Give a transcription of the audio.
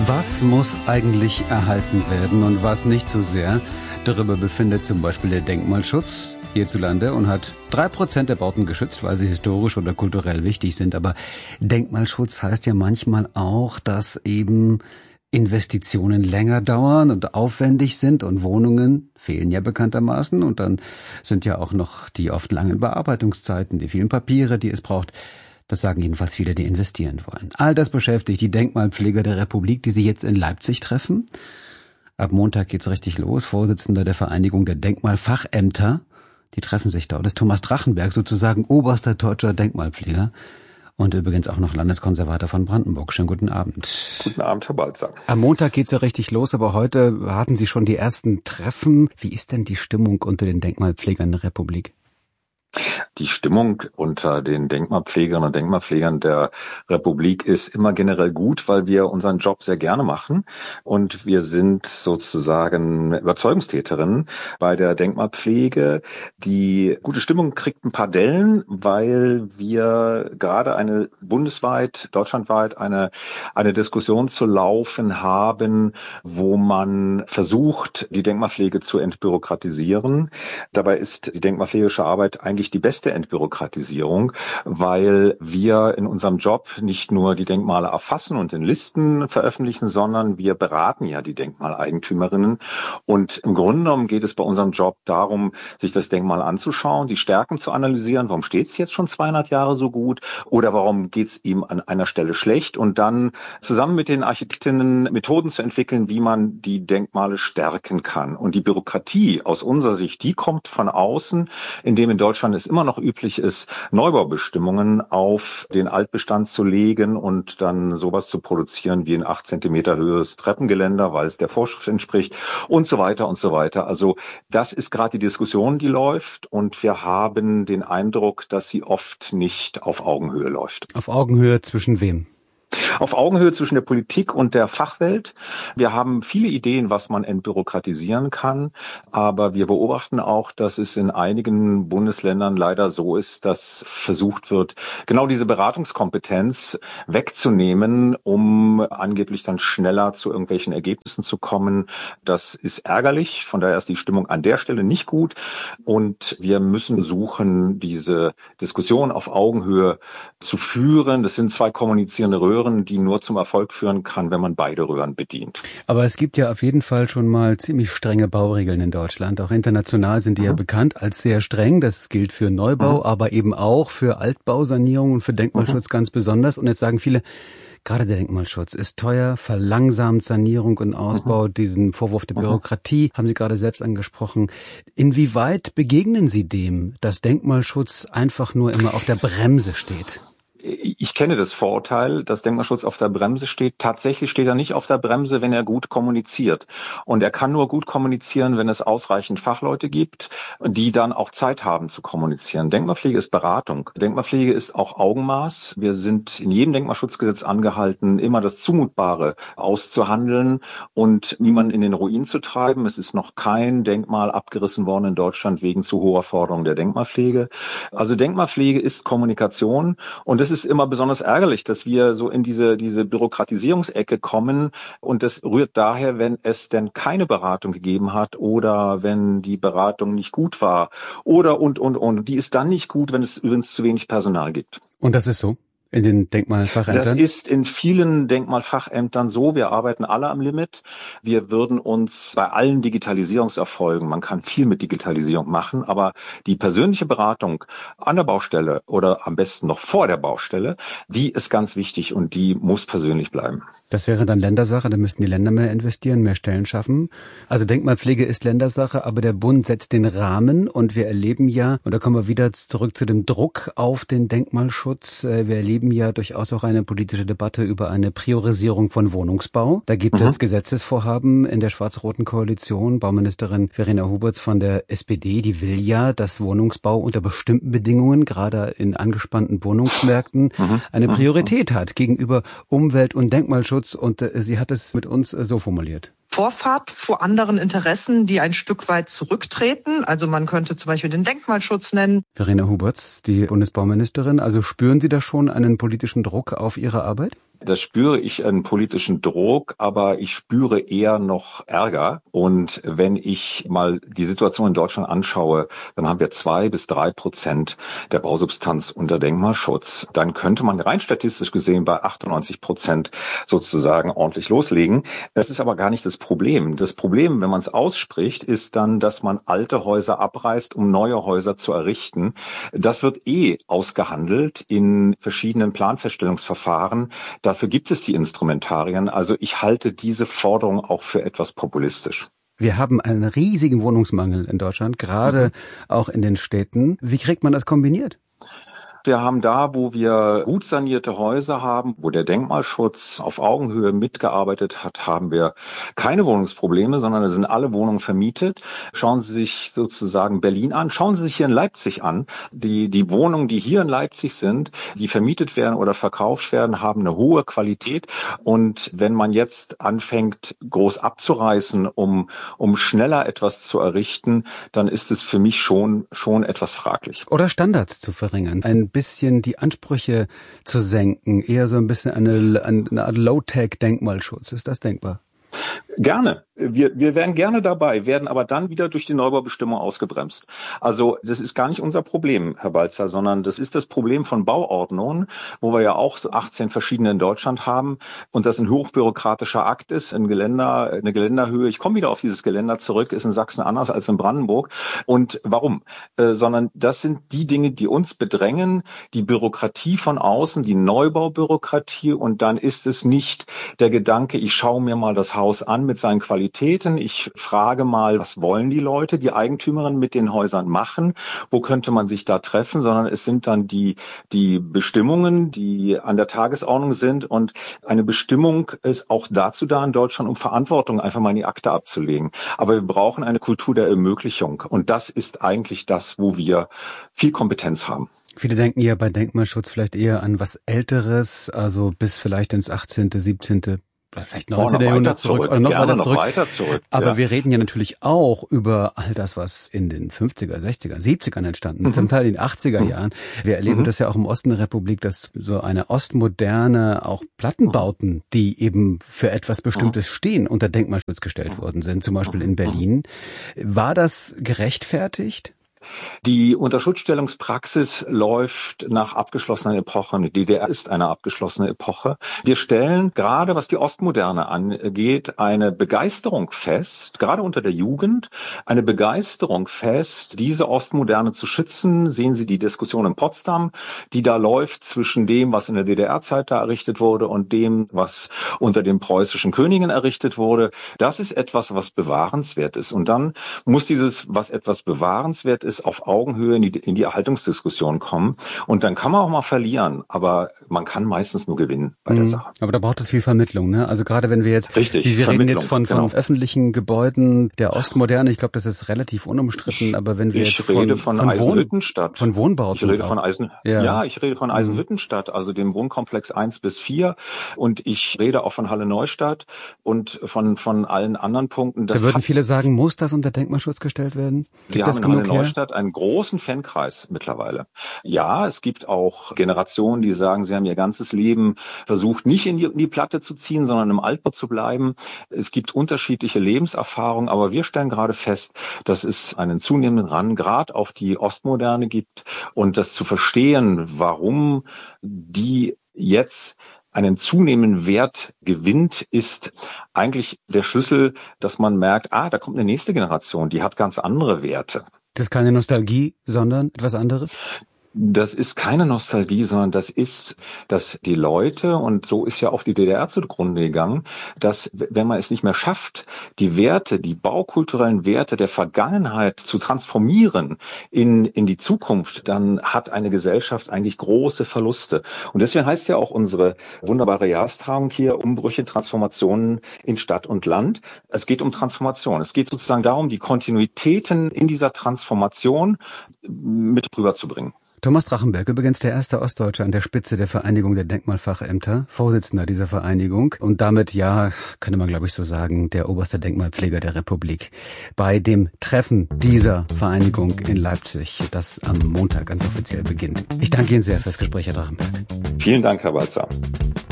Was muss eigentlich erhalten werden und was nicht so sehr? Darüber befindet zum Beispiel der Denkmalschutz hierzulande und hat 3% der Bauten geschützt, weil sie historisch oder kulturell wichtig sind. Aber Denkmalschutz heißt ja manchmal auch, dass eben Investitionen länger dauern und aufwendig sind und Wohnungen fehlen ja bekanntermaßen. Und dann sind ja auch noch die oft langen Bearbeitungszeiten, die vielen Papiere, die es braucht. Das sagen jedenfalls viele, die investieren wollen. All das beschäftigt die Denkmalpfleger der Republik, die sich jetzt in Leipzig treffen. Ab Montag geht's richtig los. Vorsitzender der Vereinigung der Denkmalfachämter. Die treffen sich dort. Das ist Thomas Drachenberg, sozusagen oberster deutscher Denkmalpfleger. Und übrigens auch noch Landeskonservator von Brandenburg. Schönen guten Abend. Guten Abend, Herr Balzer. Am Montag geht's ja richtig los, aber heute hatten Sie schon die ersten Treffen. Wie ist denn die Stimmung unter den Denkmalpflegern der Republik? Die Stimmung unter den Denkmalpflegerinnen und Denkmalpflegern der Republik ist immer generell gut, weil wir unseren Job sehr gerne machen und wir sind sozusagen Überzeugungstäterinnen bei der Denkmalpflege. Die gute Stimmung kriegt ein paar Dellen, weil wir gerade deutschlandweit eine Diskussion zu laufen haben, wo man versucht, die Denkmalpflege zu entbürokratisieren. Dabei ist die denkmalpflegerische Arbeit eigentlich die beste Entbürokratisierung, weil wir in unserem Job nicht nur die Denkmale erfassen und in Listen veröffentlichen, sondern wir beraten ja die Denkmaleigentümerinnen. Und im Grunde genommen geht es bei unserem Job darum, sich das Denkmal anzuschauen, die Stärken zu analysieren. Warum steht es jetzt schon 200 Jahre so gut? Oder warum geht es ihm an einer Stelle schlecht? Und dann zusammen mit den Architektinnen Methoden zu entwickeln, wie man die Denkmale stärken kann. Und die Bürokratie aus unserer Sicht, die kommt von außen, indem in Deutschland es immer noch üblich ist, Neubaubestimmungen auf den Altbestand zu legen und dann sowas zu produzieren wie ein 8 Zentimeter höheres Treppengeländer, weil es der Vorschrift entspricht und so weiter und so weiter. Also das ist gerade die Diskussion, die läuft und wir haben den Eindruck, dass sie oft nicht auf Augenhöhe läuft. Auf Augenhöhe zwischen wem? Auf Augenhöhe zwischen der Politik und der Fachwelt. Wir haben viele Ideen, was man entbürokratisieren kann, aber wir beobachten auch, dass es in einigen Bundesländern leider so ist, dass versucht wird, genau diese Beratungskompetenz wegzunehmen, um angeblich dann schneller zu irgendwelchen Ergebnissen zu kommen. Das ist ärgerlich, von daher ist die Stimmung an der Stelle nicht gut und wir müssen versuchen, diese Diskussion auf Augenhöhe zu führen. Das sind zwei kommunizierende Röhren, die nur zum Erfolg führen kann, wenn man beide Röhren bedient. Aber es gibt ja auf jeden Fall schon mal ziemlich strenge Bauregeln in Deutschland. Auch international sind die ja bekannt als sehr streng. Das gilt für Neubau, aber eben auch für Altbausanierung und für Denkmalschutz ganz besonders. Und jetzt sagen viele, gerade der Denkmalschutz ist teuer, verlangsamt Sanierung und Ausbau. Diesen Vorwurf der Bürokratie haben Sie gerade selbst angesprochen. Inwieweit begegnen Sie dem, dass Denkmalschutz einfach nur immer auf der Bremse steht? Ich kenne das Vorurteil, dass Denkmalschutz auf der Bremse steht. Tatsächlich steht er nicht auf der Bremse, wenn er gut kommuniziert. Und er kann nur gut kommunizieren, wenn es ausreichend Fachleute gibt, die dann auch Zeit haben zu kommunizieren. Denkmalpflege ist Beratung. Denkmalpflege ist auch Augenmaß. Wir sind in jedem Denkmalschutzgesetz angehalten, immer das Zumutbare auszuhandeln und niemanden in den Ruin zu treiben. Es ist noch kein Denkmal abgerissen worden in Deutschland wegen zu hoher Forderung der Denkmalpflege. Also Denkmalpflege ist Kommunikation und es ist immer besonders ärgerlich, dass wir so in diese Bürokratisierungsecke kommen und das rührt daher, wenn es denn keine Beratung gegeben hat oder wenn die Beratung nicht gut war oder und. Die ist dann nicht gut, wenn es übrigens zu wenig Personal gibt. Und das ist so? In den Denkmalfachämtern? Das ist in vielen Denkmalfachämtern so. Wir arbeiten alle am Limit. Wir würden uns bei allen Digitalisierungserfolgen, man kann viel mit Digitalisierung machen, aber die persönliche Beratung an der Baustelle oder am besten noch vor der Baustelle, die ist ganz wichtig und die muss persönlich bleiben. Das wäre dann Ländersache, da müssten die Länder mehr investieren, mehr Stellen schaffen. Also Denkmalpflege ist Ländersache, aber der Bund setzt den Rahmen und wir erleben ja, und da kommen wir wieder zurück zu dem Druck auf den Denkmalschutz, wir erleben ja durchaus auch eine politische Debatte über eine Priorisierung von Wohnungsbau. Da gibt es Gesetzesvorhaben in der schwarz-roten Koalition. Bauministerin Verena Huberts von der SPD, die will ja, dass Wohnungsbau unter bestimmten Bedingungen, gerade in angespannten Wohnungsmärkten, eine Priorität hat gegenüber Umwelt- und Denkmalschutz. Und sie hat es mit uns so formuliert. Vorfahrt vor anderen Interessen, die ein Stück weit zurücktreten. Also man könnte zum Beispiel den Denkmalschutz nennen. Verena Huberts, die Bundesbauministerin. Also spüren Sie da schon einen politischen Druck auf Ihre Arbeit? Da spüre ich einen politischen Druck, aber ich spüre eher noch Ärger. Und wenn ich mal die Situation in Deutschland anschaue, dann haben wir 2-3% der Bausubstanz unter Denkmalschutz. Dann könnte man rein statistisch gesehen bei 98% sozusagen ordentlich loslegen. Das ist aber gar nicht das Problem. Das Problem, wenn man es ausspricht, ist dann, dass man alte Häuser abreißt, um neue Häuser zu errichten. Das wird ausgehandelt in verschiedenen Planfeststellungsverfahren. Dafür gibt es die Instrumentarien. Also ich halte diese Forderung auch für etwas populistisch. Wir haben einen riesigen Wohnungsmangel in Deutschland, gerade auch in den Städten. Wie kriegt man das kombiniert? Wir haben da, wo wir gut sanierte Häuser haben, wo der Denkmalschutz auf Augenhöhe mitgearbeitet hat, haben wir keine Wohnungsprobleme, sondern da sind alle Wohnungen vermietet. Schauen Sie sich sozusagen Berlin an. Schauen Sie sich hier in Leipzig an. Die Wohnungen, die hier in Leipzig sind, die vermietet werden oder verkauft werden, haben eine hohe Qualität. Und wenn man jetzt anfängt, groß abzureißen, um schneller etwas zu errichten, dann ist es für mich schon etwas fraglich. Oder Standards zu verringern. Ein bisschen die Ansprüche zu senken, eher so ein bisschen eine Art Low-Tech-Denkmalschutz. Ist das denkbar? Gerne. Wir wären gerne dabei, werden aber dann wieder durch die Neubaubestimmung ausgebremst. Also das ist gar nicht unser Problem, Herr Balzer, sondern das ist das Problem von Bauordnungen, wo wir ja auch so 18 verschiedene in Deutschland haben und das ein hochbürokratischer Akt ist, eine Geländerhöhe. Ich komme wieder auf dieses Geländer zurück, ist in Sachsen anders als in Brandenburg. Und warum? Sondern das sind die Dinge, die uns bedrängen, die Bürokratie von außen, die Neubaubürokratie, und dann ist es nicht der Gedanke, ich schaue mir mal das Haus an mit seinen Qualitäten. Ich frage mal, was wollen die Leute, die Eigentümerinnen mit den Häusern machen? Wo könnte man sich da treffen? Sondern es sind dann die Bestimmungen, die an der Tagesordnung sind. Und eine Bestimmung ist auch dazu da in Deutschland, um Verantwortung einfach mal in die Akte abzulegen. Aber wir brauchen eine Kultur der Ermöglichung. Und das ist eigentlich das, wo wir viel Kompetenz haben. Viele denken ja bei Denkmalschutz vielleicht eher an was Älteres, also bis vielleicht ins 18., 17., vielleicht 19. Jahrhundert zurück oder noch weiter zurück. Aber wir reden ja natürlich auch über all das, was in den 50er, 60er, 70ern entstanden ist, zum Teil in den 80er Jahren. Wir erleben das ja auch im Osten der Republik, dass so eine ostmoderne, auch Plattenbauten, die eben für etwas Bestimmtes stehen, unter Denkmalschutz gestellt worden sind, zum Beispiel in Berlin. War das gerechtfertigt? Die Unterschutzstellungspraxis läuft nach abgeschlossenen Epochen. Die DDR ist eine abgeschlossene Epoche. Wir stellen, gerade was die Ostmoderne angeht, eine Begeisterung fest, gerade unter der Jugend, eine Begeisterung fest, diese Ostmoderne zu schützen. Sehen Sie die Diskussion in Potsdam, die da läuft zwischen dem, was in der DDR-Zeit da errichtet wurde und dem, was unter den preußischen Königen errichtet wurde. Das ist etwas, was bewahrenswert ist. Und dann muss dieses, was etwas bewahrenswert ist, auf Augenhöhe in die Erhaltungsdiskussion kommen. Und dann kann man auch mal verlieren, aber man kann meistens nur gewinnen bei der Sache. Aber da braucht es viel Vermittlung, ne? Also gerade wenn wir jetzt, Sie reden jetzt von öffentlichen Gebäuden der Ostmoderne, ich glaube, das ist relativ unumstritten, aber wenn wir jetzt von Eisenhüttenstadt. Von Wohnbauten. Ich rede von ich rede von Eisenhüttenstadt, also dem Wohnkomplex 1-4, und ich rede auch von Halle Neustadt und von allen anderen Punkten. Da würden viele sagen, muss das unter Denkmalschutz gestellt werden? Sie haben in Halle Neustadt einen großen Fankreis mittlerweile. Ja, es gibt auch Generationen, die sagen, sie haben ihr ganzes Leben versucht, nicht in die Platte zu ziehen, sondern im Altbau zu bleiben. Es gibt unterschiedliche Lebenserfahrungen, aber wir stellen gerade fest, dass es einen zunehmenden Run gerade auf die Ostmoderne gibt, und das zu verstehen, warum die jetzt einen zunehmenden Wert gewinnt, ist eigentlich der Schlüssel, dass man merkt, da kommt eine nächste Generation, die hat ganz andere Werte. Das ist keine Nostalgie, sondern etwas anderes? Das ist keine Nostalgie, sondern das ist, dass die Leute, und so ist ja auch die DDR zugrunde gegangen, dass, wenn man es nicht mehr schafft, die Werte, die baukulturellen Werte der Vergangenheit zu transformieren in die Zukunft, dann hat eine Gesellschaft eigentlich große Verluste. Und deswegen heißt ja auch unsere wunderbare Jahrestagung hier Umbrüche, Transformationen in Stadt und Land. Es geht um Transformation. Es geht sozusagen darum, die Kontinuitäten in dieser Transformation mit rüberzubringen. Thomas Drachenberg, übrigens der erste Ostdeutsche an der Spitze der Vereinigung der Denkmalfachämter, Vorsitzender dieser Vereinigung und damit, ja, könnte man glaube ich so sagen, der oberste Denkmalpfleger der Republik. Bei dem Treffen dieser Vereinigung in Leipzig, das am Montag ganz offiziell beginnt. Ich danke Ihnen sehr fürs Gespräch, Herr Drachenberg. Vielen Dank, Herr Balzer.